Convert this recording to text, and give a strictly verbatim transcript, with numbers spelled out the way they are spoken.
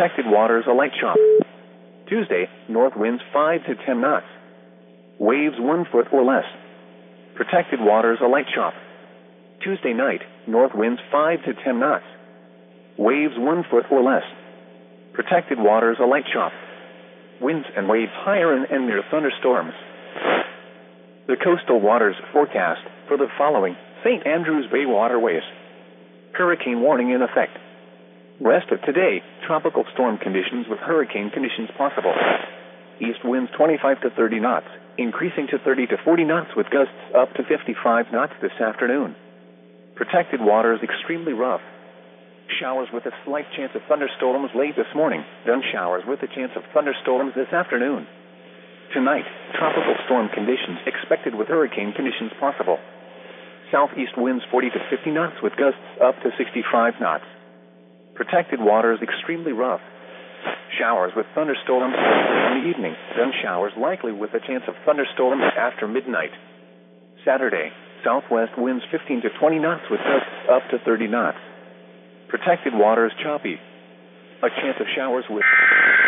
Protected waters a light chop. Tuesday, north winds five to ten knots. Waves one foot or less. Protected waters a light chop. Tuesday night, north winds five to ten knots. Waves one foot or less. Protected waters a light chop. Winds and waves higher and, and near thunderstorms. The coastal waters forecast for the following Saint Andrews Bay waterways. Hurricane warning in effect. Rest of today, tropical storm conditions with hurricane conditions possible. East winds twenty-five to thirty knots, increasing to thirty to forty knots with gusts up to fifty-five knots this afternoon. Protected waters extremely rough. Showers with a slight chance of thunderstorms late this morning, then showers with a chance of thunderstorms this afternoon. Tonight, tropical storm conditions expected with hurricane conditions possible. Southeast winds forty to fifty knots with gusts up to sixty-five knots. Protected waters extremely rough. Showers with thunderstorms in the evening, then showers likely with a chance of thunderstorms after midnight. Saturday, southwest winds fifteen to twenty knots with gusts up to thirty knots. Protected waters choppy. A chance of showers with